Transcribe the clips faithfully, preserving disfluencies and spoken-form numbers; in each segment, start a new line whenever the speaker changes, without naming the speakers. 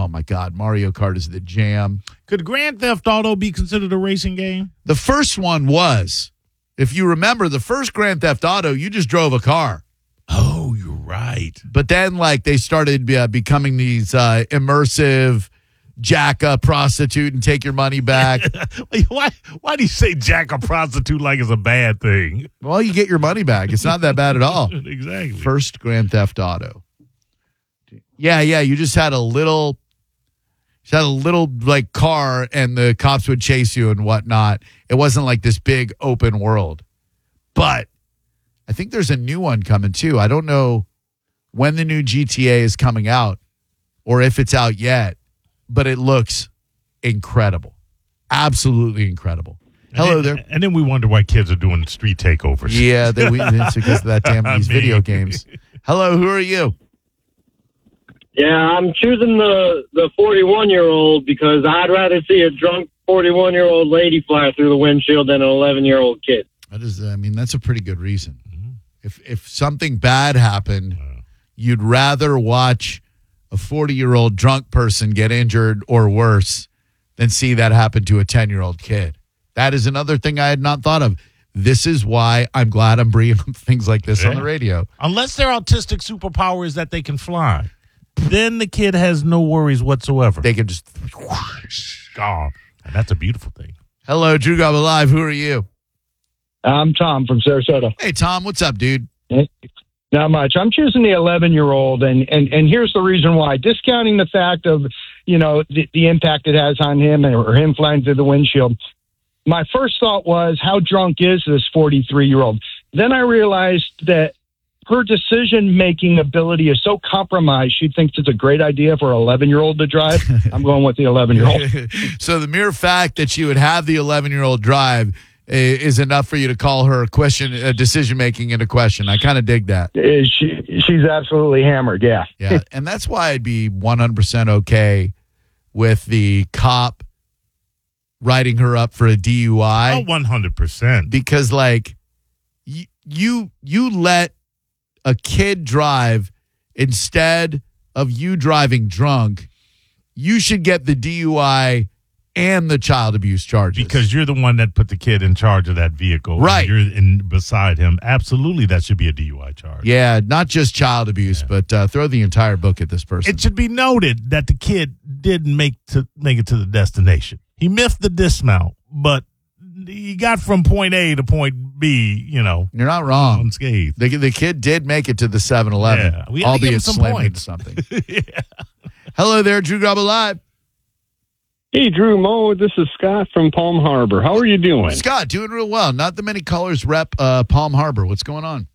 Oh, my God. Mario Kart is the jam.
Could Grand Theft Auto be considered a racing game?
The first one was. If you remember, the first Grand Theft Auto, you just drove a car.
Oh, you're right.
But then, like, they started uh, becoming these uh, immersive jack a prostitute and take your money back.
why Why do you say jack a prostitute like it's a bad thing?
Well, you get your money back. It's not that bad at all.
Exactly.
First Grand Theft Auto. Yeah, yeah. You just had a little, you had a little like car, and the cops would chase you and whatnot. It wasn't like this big open world. But I think there's a new one coming too. I don't know when the new G T A is coming out or if it's out yet, but it looks incredible. Absolutely incredible. Hello
and then,
there.
And then we wonder why kids are doing street takeovers.
Yeah, they, we, it's because of that damn these
I mean.
video games. Hello, who are you?
Yeah, I'm choosing the the forty-one-year-old because I'd rather see a drunk forty-one-year-old lady fly through the windshield than an eleven-year-old kid.
That is, I mean, that's a pretty good reason. Mm-hmm. If if something bad happened, uh, you'd rather watch a forty-year-old drunk person get injured or worse than see that happen to a ten-year-old kid. That is another thing I had not thought of. This is why I'm glad I'm bringing up things like this yeah. on the radio.
Unless their autistic superpower is that they can fly, then the kid has no worries whatsoever.
They can just
gone. And that's a beautiful thing.
Hello, Drew Garbo Live. Who are you?
I'm Tom from Sarasota.
Hey, Tom. What's up, dude?
Not much. I'm choosing the eleven-year-old, and, and, and here's the reason why. Discounting the fact of, you know, the, the impact it has on him or him flying through the windshield. My first thought was, how drunk is this forty-three-year-old? Then I realized that her decision-making ability is so compromised, she thinks it's a great idea for an eleven-year-old to drive. I'm going with the eleven-year-old.
So the mere fact that she would have the eleven-year-old drive is enough for you to call her question uh, decision-making into question. I kind of dig that.
She, she's absolutely hammered, yeah.
Yeah, and that's why I'd be one hundred percent okay with the cop writing her up for a D U I.
Oh, one hundred percent.
Because, like, y- you you let a kid drive instead of you driving drunk, you should get the D U I and the child abuse charges.
Because you're the one that put the kid in charge of that vehicle.
Right.
You're in beside him. Absolutely, that should be a D U I charge.
Yeah, not just child abuse, yeah. but uh, throw the entire book at this person.
It should be noted that the kid didn't make to make it to the destination. He missed the dismount, but he got from point A to point B, you know.
You're not wrong.
Unscathed.
The, the kid did make it to the seven eleven,
yeah, we
albeit slammed into
points.
something. yeah. Hello there, Drew Garbo Live.
Hey, Drew Mo, this is Scott from Palm Harbor. How are you doing?
Scott, doing real well. Not the many colors rep uh, Palm Harbor. What's going on?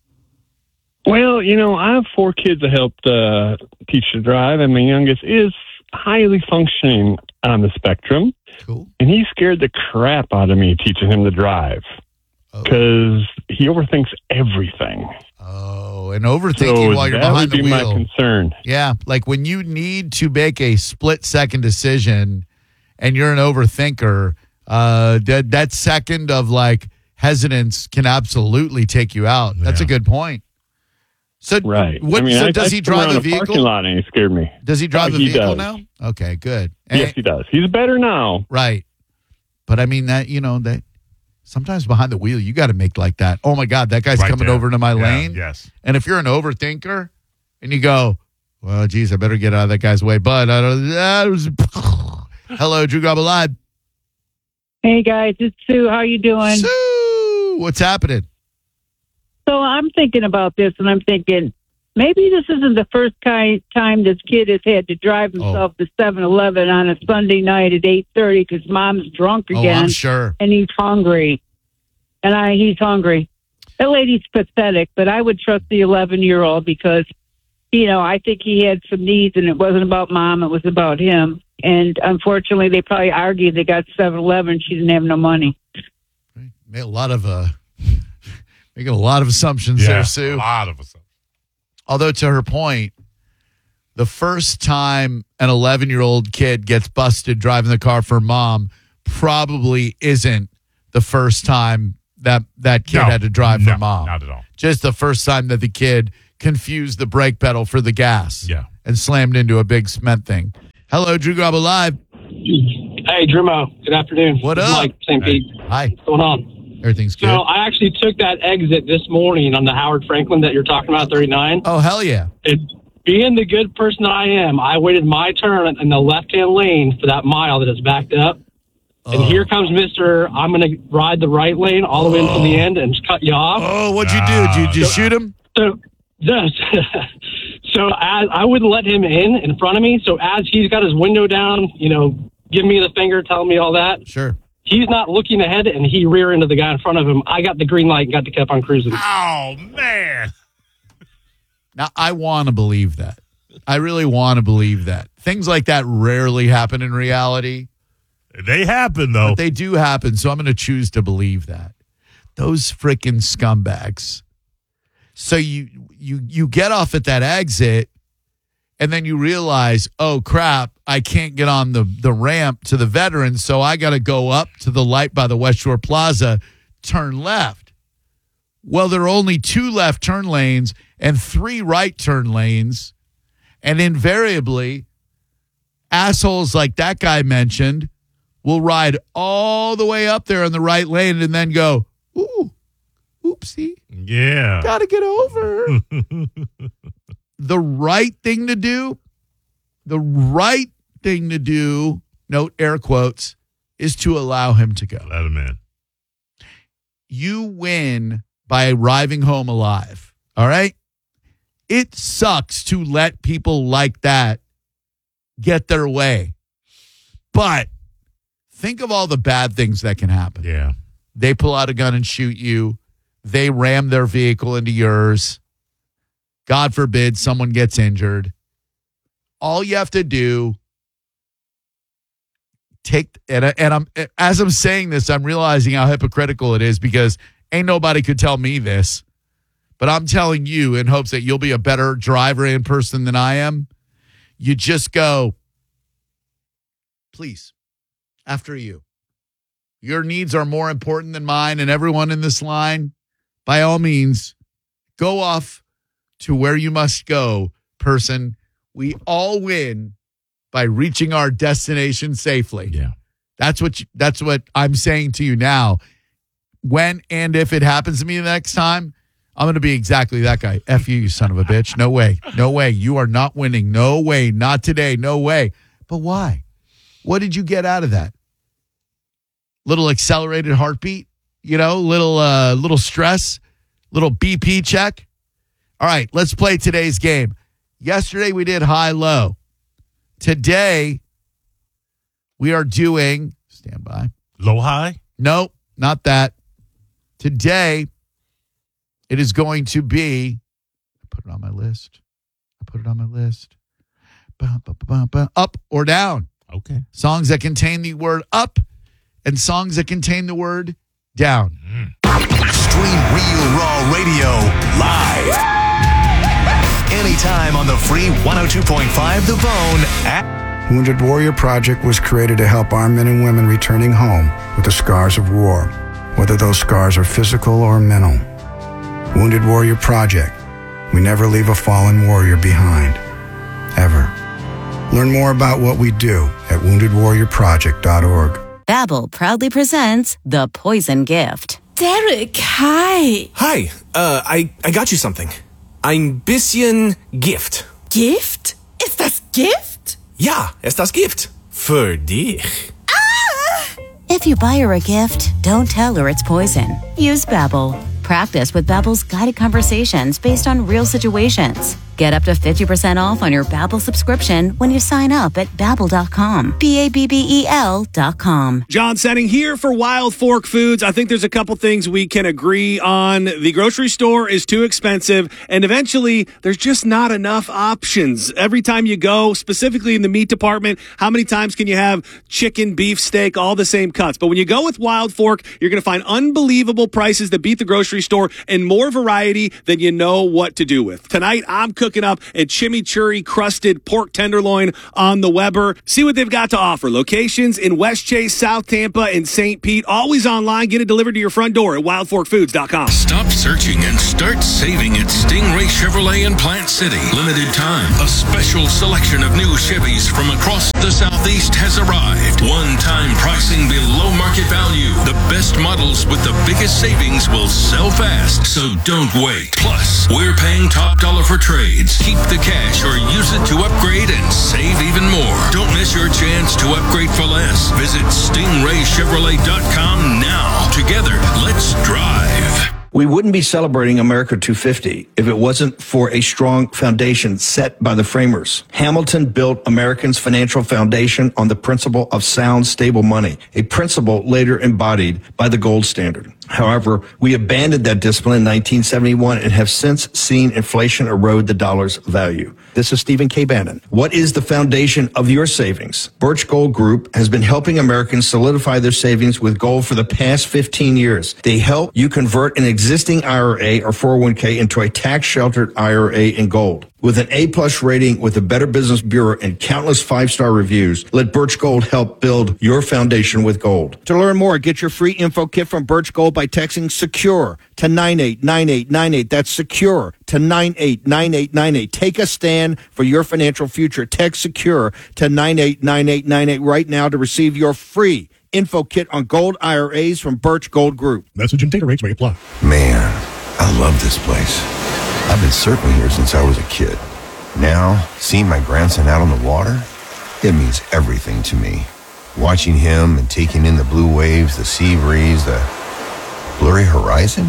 Well, you know, I have four kids I helped uh, teach to drive, and my youngest is highly functioning on the spectrum.
Cool.
And he scared the crap out of me teaching him to drive because oh. he overthinks everything.
Oh, and overthinking
so
while you're
that
behind
would
the
be
wheel.
My concern.
Yeah, like when you need to make a split-second decision and you're an overthinker, uh, that, that second of, like, hesitance can absolutely take you out. That's
yeah.
a good point. So,
right.
What,
I mean,
so
I,
does
I
he drive a
a
vehicle?
Parking lot and he scared me.
Does he drive
oh,
a
he
vehicle
does.
now? Okay, good.
Yes,
and,
he does. He's better now.
Right. But I mean that, you know, that sometimes behind the wheel, you got to make like that. Oh my God, that guy's
right
coming
there.
over into my
yeah,
lane.
Yes.
And if you're an overthinker and you go, well, geez, I better get out of that guy's way. But I don't, uh, was, hello, Drew Garbo Live.
Hey guys, it's Sue. How you doing?
Sue, what's happening?
So I'm thinking about this, and I'm thinking maybe this isn't the first ki- time this kid has had to drive himself oh. to seven eleven on a Sunday night at eight thirty because mom's drunk again.
Oh, I'm sure.
And he's hungry. And I, he's hungry. That lady's pathetic, but I would trust the eleven-year-old because, you know, I think he had some needs, and it wasn't about mom. It was about him. And unfortunately, they probably argued they got seven eleven. She didn't have no money.
Made a lot of, uh, making a lot of assumptions
yeah,
there, Sue.
A lot of assumptions.
Although, to her point, the first time an eleven-year-old kid gets busted driving the car for mom probably isn't the first time that that kid
no,
had to drive
no,
for mom.
Not at all.
Just the first time that the kid confused the brake pedal for the gas
yeah.
and slammed into a big cement thing. Hello, Drew Garabo Live.
Hey, Drimo. Good afternoon.
What
This is
up?
Mike, Saint Pete.
Hi.
What's going on?
Everything's good.
So I actually took that exit this morning on the Howard Franklin that you're talking about, thirty-nine.
Oh, hell yeah.
It, being the good person I am, I waited my turn in the left-hand lane for that mile that is backed up. And
Oh.
here comes Mister I'm going to ride the right lane all the way until the end and just cut you off.
Oh, what'd you do? Did you just shoot him?
So, yes. so as I wouldn't let him in in front of me. So as he's got his window down, you know, giving me the finger, telling me all that,
Sure.
he's not looking ahead, and he rear-ended the guy in front of him. I got the green light and got to keep on cruising.
Oh, man.
Now, I want to believe that. I really want to believe that. Things like that rarely happen in reality.
They happen, though.
But they do happen, so I'm going to choose to believe that. Those freaking scumbags. So you you you get off at that exit, and then you realize, oh, crap, I can't get on the, the ramp to the veterans, so I got to go up to the light by the West Shore Plaza, turn left. Well, there are only two left turn lanes and three right turn lanes, and invariably, assholes like that guy mentioned will ride all the way up there in the right lane and then go, ooh, oopsie,
Yeah.
gotta get over. The right thing to do, the right thing to do, note air quotes, is to allow him to go.
Let him in.
You win by arriving home alive, all right? It sucks to let people like that get their way. But think of all the bad things that can happen.
Yeah.
They pull out a gun and shoot you. They ram their vehicle into yours. God forbid someone gets injured. All you have to do, take, and, I- and I'm as I'm saying this, I'm realizing how hypocritical it is because ain't nobody could tell me this. But I'm telling you in hopes that you'll be a better driver and person than I am. You just go, please, after you. Your needs are more important than mine and everyone in this line. By all means, go off to where you must go, person. We all win by reaching our destination safely.
Yeah.
That's what you, that's what I'm saying to you now. When and if it happens to me the next time, I'm going to be exactly that guy. F you, you son of a bitch. No way. No way. You are not winning. No way. Not today. No way. But why? What did you get out of that? Little accelerated heartbeat, you know, little uh, little stress, little B P check. All right, let's play today's game. Yesterday we did high-low. Today we are doing, stand by.
Low high?
Nope, not that. Today it is going to be, I put it on my list. I put it on my list. Bum, bum, bum, bum, up or down.
Okay.
Songs that contain the word up and songs that contain the word down.
Stream Real Raw Radio live. Anytime on the free one oh two point five The Bone app.
Wounded Warrior Project was created to help our men and women returning home with the scars of war, whether those scars are physical or mental. Wounded Warrior Project. We never leave a fallen warrior behind. Ever. Learn more about what we do at wounded warrior project dot org.
Babbel proudly presents The Poison Gift.
Derek, hi.
Hi, uh, I, I got you something. Ein bisschen Gift.
Gift? Ist das Gift?
Ja, ist das Gift. Für dich.
If you buy her a gift, don't tell her it's poison. Use Babbel. Practice with Babbel's guided conversations based on real situations. Get up to fifty percent off on your Babbel subscription when you sign up at babbel dot com. B A B B E L dot com.
John Setting here for Wild Fork Foods. I think there's a couple things we can agree on. The grocery store is too expensive, and eventually there's just not enough options. Every time you go, specifically in the meat department, how many times can you have chicken, beef, steak, all the same cuts? But when you go with Wild Fork, you're going to find unbelievable prices that beat the grocery store and more variety than you know what to do with. Tonight, I'm cooking up a chimichurri crusted pork tenderloin on the Weber. See what they've got to offer. Locations in West Chase, South Tampa, and Saint Pete. Always online. Get it delivered to your front door at wild fork foods dot com.
Stop searching and start saving at Stingray Chevrolet in Plant City. Limited time. A special selection of new Chevys from across the Southeast has arrived. One-time pricing below market value. The best models with the biggest savings will sell fast, so don't wait. Plus, we're paying top dollar for trades. Keep the cash or use it to upgrade and save even more. Don't miss your chance to upgrade for less. Visit stingray chevrolet dot com now. Together, let's drive.
We wouldn't be celebrating America two fifty if it wasn't for a strong foundation set by the framers. Hamilton built Americans' financial foundation on the principle of sound, stable money, a principle later embodied by the gold standard. However, we abandoned that discipline in nineteen seventy-one and have since seen inflation erode the dollar's value. This is Stephen K. Bannon. What is the foundation of your savings? Birch Gold Group has been helping Americans solidify their savings with gold for the past fifteen years. They help you convert an existing I R A or four oh one k into a tax-sheltered I R A in gold. With an A-plus rating with the Better Business Bureau and countless five-star reviews, let Birch Gold help build your foundation with gold. To learn more, get your free info kit from Birch Gold by texting SECURE to nine eight nine eight nine eight. That's SECURE to nine eight nine eight nine eight. Take a stand for your financial future. Text SECURE to nine eight nine eight nine eight right now to receive your free info kit on gold I R As from Birch Gold Group.
Message and data rates may apply.
Man, I love this place. I've been surfing here since I was a kid. Now, seeing my grandson out on the water, it means everything to me. Watching him and taking in the blue waves, the sea breeze, the blurry horizon.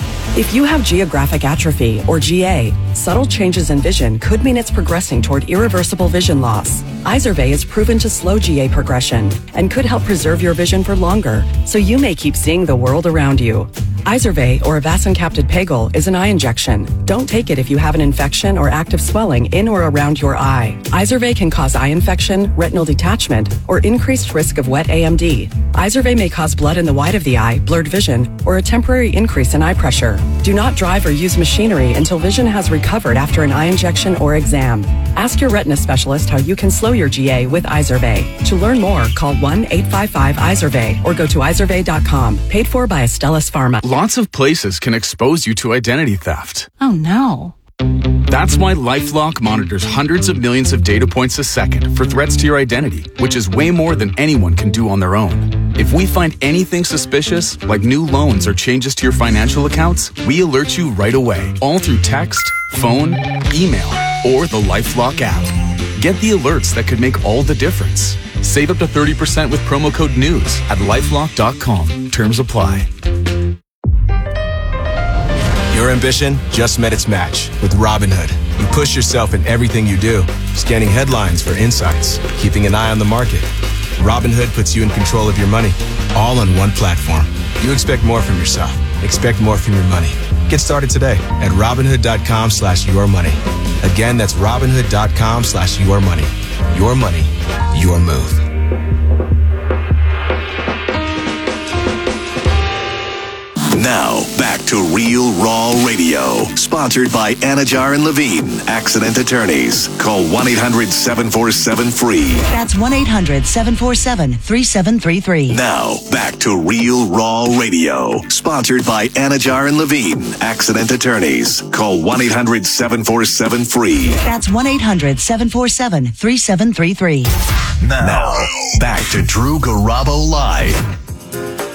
If you have geographic atrophy, or G A, subtle changes in vision could mean it's progressing toward irreversible vision loss. Izervay is proven to slow G A progression and could help preserve your vision for longer, so you may keep seeing the world around you. Izervay, or avacincaptad pegol, is an eye injection. Don't take it if you have an infection or active swelling in or around your eye. Izervay can cause eye infection, retinal detachment, or increased risk of wet A M D. Izervay may cause blood in the white of the eye, blurred vision, or a temporary increase in eye pressure. Do not drive or use machinery until vision has recovered after an eye injection or exam. Ask your retina specialist how you can slow your G A with Izervay. To learn more, call one eight five five Izervay or go to izervay dot com. Paid for by Astellas Pharma.
Lots of places can expose you to identity theft.
Oh no.
That's why LifeLock monitors hundreds of millions of data points a second for threats to your identity, which is way more than anyone can do on their own. If we find anything suspicious, like new loans or changes to your financial accounts, we alert you right away, all through text, phone, email, or the LifeLock app. Get the alerts that could make all the difference. Save up to thirty percent with promo code NEWS at lifelock dot com. Terms apply.
Your ambition just met its match with Robinhood. You push yourself in everything you do, scanning headlines for insights, keeping an eye on the market. Robinhood puts you in control of your money, all on one platform. You expect more from yourself. Expect more from your money. Get started today at Robinhood dot com slash your money. Again, that's Robinhood dot com slash your money. Your money, your move.
Now, back to Real Raw Radio. Sponsored by Anajar and Levine, Accident Attorneys. Call one eight hundred seven four seven free.
That's one eight hundred seven four seven three seven three three.
Now, back to Real Raw Radio. Sponsored by Anajar and Levine, Accident Attorneys. Call one eight hundred seven four seven free.
That's one eight hundred seven four seven three seven three three.
Now, back to Drew Garabo Live.